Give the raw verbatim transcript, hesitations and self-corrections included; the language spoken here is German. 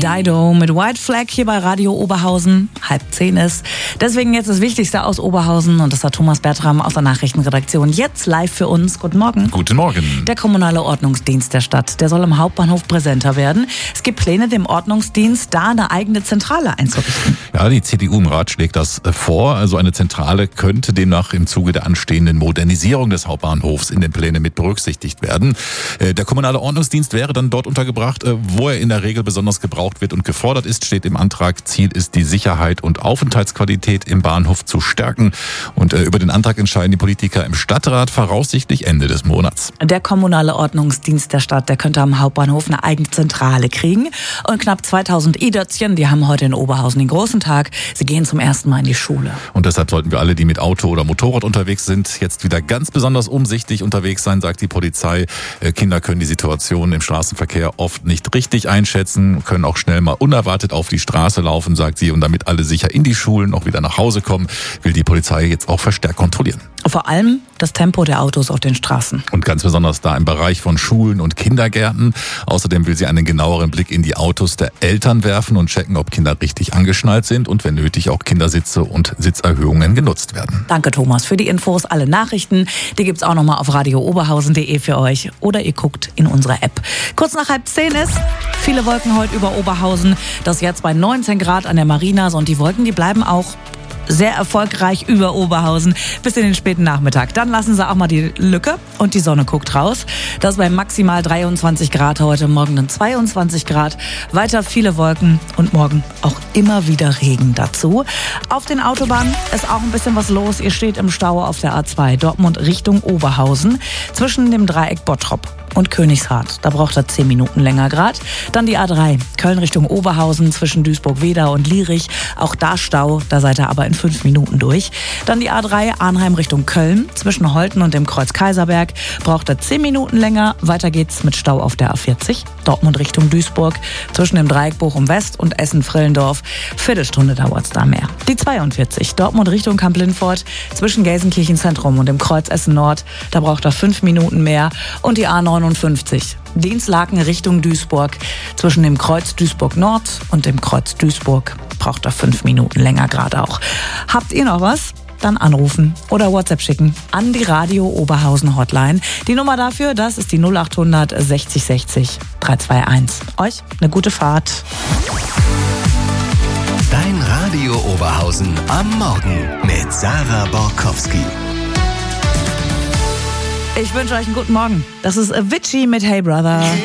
Dido mit White Flag hier bei Radio Oberhausen. Halb zehn ist. Deswegen jetzt das Wichtigste aus Oberhausen und das hat Thomas Bertram aus der Nachrichtenredaktion jetzt live für uns. Guten Morgen. Guten Morgen. Der kommunale Ordnungsdienst der Stadt, der soll am Hauptbahnhof präsenter werden. Es gibt Pläne, dem Ordnungsdienst da eine eigene Zentrale einzurichten. Ja, die C D U im Rat schlägt das vor. Also eine Zentrale könnte demnach im Zuge der anstehenden Modernisierung des Hauptbahnhofs in den Plänen mit berücksichtigt werden. Der kommunale Ordnungsdienst wäre dann dort untergebracht, wo er in der Regel besonders gebraucht wird und gefordert ist, steht im Antrag. Ziel ist, die Sicherheit und Aufenthaltsqualität im Bahnhof zu stärken. Und über den Antrag entscheiden die Politiker im Stadtrat voraussichtlich Ende des Monats. Der kommunale Ordnungsdienst der Stadt, der könnte am Hauptbahnhof eine eigene Zentrale kriegen. Und knapp zweitausend I-Dötzchen, die haben heute in Oberhausen den großen Tag. Sie gehen zum ersten Mal in die Schule. Und deshalb sollten wir alle, die mit Auto oder Motorrad unterwegs sind, jetzt wieder ganz besonders umsichtig unterwegs sein, sagt die Polizei. Kinder können die Situation im Straßenverkehr oft nicht richtig einschätzen, können auch schnell mal unerwartet auf die Straße laufen, sagt sie. Und damit alle sicher in die Schulen auch wieder nach Hause kommen, will die Polizei jetzt auch verstärkt kontrollieren. Vor allem das Tempo der Autos auf den Straßen. Und ganz besonders da im Bereich von Schulen und Kindergärten. Außerdem will sie einen genaueren Blick in die Autos der Eltern werfen und checken, ob Kinder richtig angeschnallt sind und wenn nötig auch Kindersitze und Sitzerhöhungen genutzt werden. Danke Thomas für die Infos. Alle Nachrichten, die gibt's auch nochmal auf radio oberhausen punkt de für euch oder ihr guckt in unserer App. Kurz nach halb zehn ist, viele Wolken heute über Oberhausen. Das jetzt bei neunzehn Grad an der Marina und die Wolken, die bleiben auch sehr erfolgreich über Oberhausen bis in den späten Nachmittag. Dann lassen sie auch mal die Lücke und die Sonne guckt raus. Das bei maximal dreiundzwanzig Grad heute, morgen dann zweiundzwanzig Grad. Weiter viele Wolken und morgen auch immer wieder Regen dazu. Auf den Autobahnen ist auch ein bisschen was los. Ihr steht im Stau auf der A zwei Dortmund Richtung Oberhausen zwischen dem Dreieck Bottrop und Königshardt. Da braucht er zehn Minuten länger grad. Dann die A drei Köln Richtung Oberhausen zwischen Duisburg-Wedau und Lierich. Auch da Stau, da seid ihr aber in fünf Minuten durch. Dann die A drei Arnheim Richtung Köln zwischen Holten und dem Kreuz Kaiserberg. Braucht er zehn Minuten länger. Weiter geht's mit Stau auf der A vierzig Dortmund Richtung Duisburg zwischen dem Dreieck Bochum-West und Essen-Frillendorf. Viertelstunde dauert's da mehr. Die zweiundvierzig Dortmund Richtung Kamp-Lindfort zwischen Gelsenkirchen Zentrum und dem Kreuz Essen Nord. Da braucht er fünf Minuten mehr. Und die A neunundfünfzig Dienstlaken Richtung Duisburg zwischen dem Kreuz Duisburg Nord und dem Kreuz Duisburg braucht er fünf Minuten länger gerade auch. Habt ihr noch was? Dann anrufen oder WhatsApp schicken an die Radio Oberhausen Hotline. Die Nummer dafür, das ist die null acht hundert sechzig sechzig drei zwei eins. Euch eine gute Fahrt. Dein Radio Oberhausen am Morgen mit Sarah Borkowski. Ich wünsche euch einen guten Morgen. Das ist Avicii mit Hey Brother.